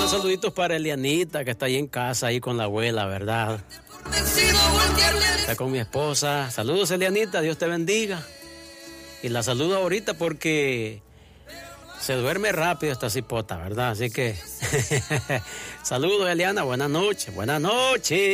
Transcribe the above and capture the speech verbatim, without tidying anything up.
Unos saluditos para Elianita, que está ahí en casa, ahí con la abuela, ¿verdad? Está con mi esposa. Saludos, Elianita, Dios te bendiga. Y la saludo ahorita porque se duerme rápido esta cipota, ¿verdad? Así que saludos, Eliana, buenas noches, buenas noches.